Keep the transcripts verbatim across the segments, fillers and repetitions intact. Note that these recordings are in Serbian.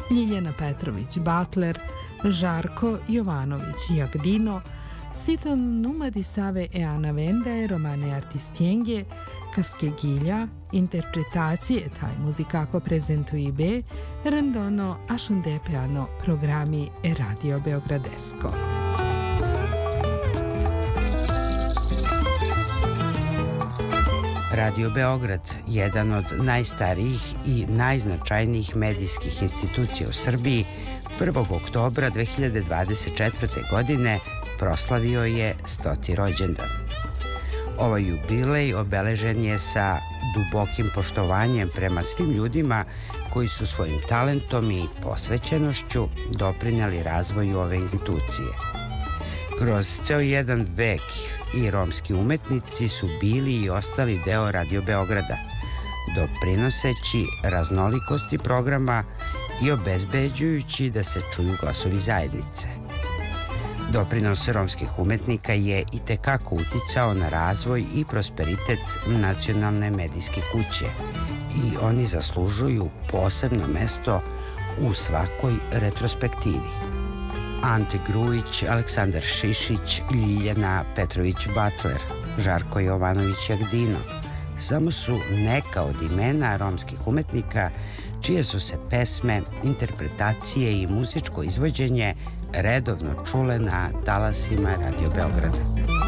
Ljiljana Petrović Butler, Žarko Jovanović Jagdino, Siton Numadi Save e Ana Vende, Romane Artistienge, Kaskegilja, interpretacije taj muzikako prezentuje be, randono ašundepeano programi e Radio Beogradesko. Radio Beograd, jedan od najstarijih i najznačajnijih medijskih institucija u Srbiji, prvog oktobra dve hiljade dvadeset četvrte. godine proslavio je stoti rođendan. Ovaj jubilej obeležen je sa dubokim poštovanjem prema svim ljudima koji su svojim talentom i posvećenošću doprineli razvoju ove institucije. Kroz ceo jedan vek i romski umetnici su bili i ostali deo Radio Beograda, doprinoseći raznolikosti programa i obezbeđujući da se čuju glasovi zajednice. Doprinos romskih umetnika je i tekako uticao na razvoj i prosperitet nacionalne medijske kuće i oni zaslužuju posebno mesto u svakoj retrospektivi. Ante Grujić, Aleksandar Šišić, Ljiljana Petrović Butler, Žarko Jovanović Jagdino samo su neka od imena romskih umetnika čije su se pesme, interpretacije i muzičko izvođenje redovno čule na talasima Radio Beograda.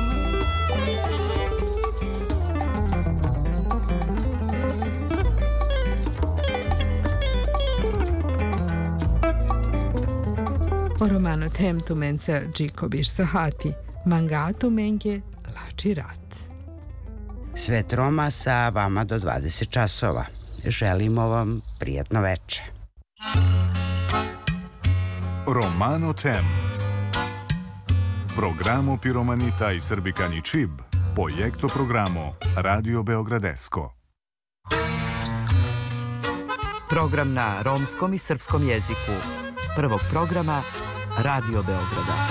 Romano tem tu menca Đikobiš Sahati, Mangatu Menge, Lači rat. Svet Roma sa vama do dvadeset časova. Želimo vam prijatno veče. Romano tem. Programo Piromanita i Srbikani Čib, projekto programo Radio Beogradesko. Program na romskom i srpskom jeziku prvog programa Radio Beograda.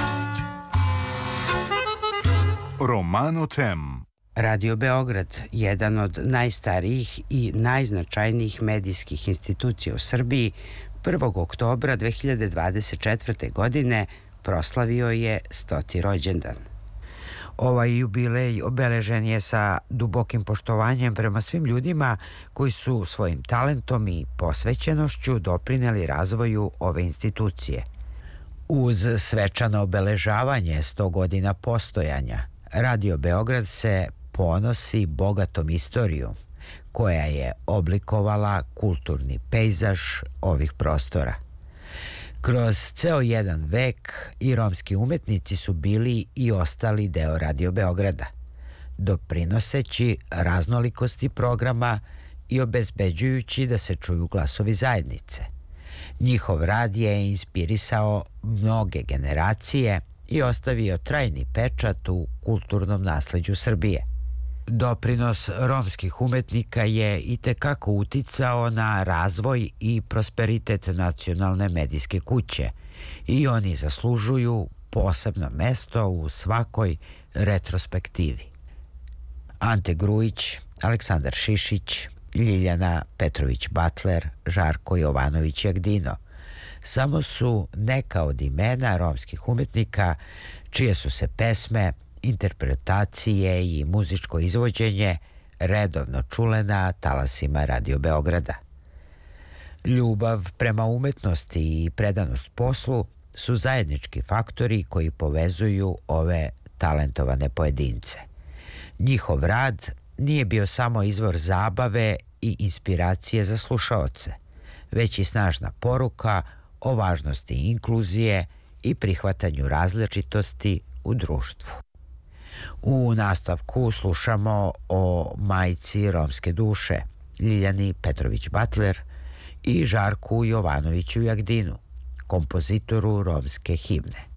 Romano tem. Radio Beograd, jedan od najstarijih i najznačajnijih medijskih institucija u Srbiji, prvog oktobra dve hiljade dvadeset četvrte. godine proslavio je stoti rođendan. Ovaj jubilej obeležen je sa dubokim poštovanjem prema svim ljudima koji su svojim talentom i posvećenošću doprineli razvoju ove institucije. Uz svečano obeležavanje sto godina postojanja, Radio Beograd se ponosi bogatom istorijom koja je oblikovala kulturni pejzaž ovih prostora. Kroz ceo jedan vek i romski umetnici su bili i ostali deo Radio Beograda, doprinoseći raznolikosti programa i obezbeđujući da se čuju glasovi zajednice. Njihov rad je inspirisao mnoge generacije i ostavio trajni pečat u kulturnom nasleđu Srbije. Doprinos romskih umetnika je i tekako uticao na razvoj i prosperitet nacionalne medijske kuće i oni zaslužuju posebno mesto u svakoj retrospektivi. Ante Grujić, Aleksandar Šišić, Ljiljana Petrović Butler, Žarko Jovanović Jagdino samo su neka od imena romskih umetnika čije su se pesme, interpretacije i muzičko izvođenje redovno čule na talasima Radio Beograda. Ljubav prema umetnosti i predanost poslu su zajednički faktori koji povezuju ove talentovane pojedince. Njihov rad nije bio samo izvor zabave i inspiracije za slušaoce, već i snažna poruka o važnosti inkluzije i prihvatanju različitosti u društvu. U nastavku slušamo o majci romske duše, Ljiljani Petrović Butler i Žarku Jovanoviću Jagdinu, kompozitoru romske himne.